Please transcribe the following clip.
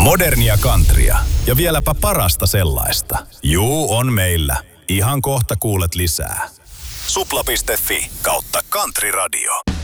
Modernia countrya ja vieläpä parasta sellaista. Juu, on meillä. Ihan kohta kuulet lisää. Supla.fi/countryradio.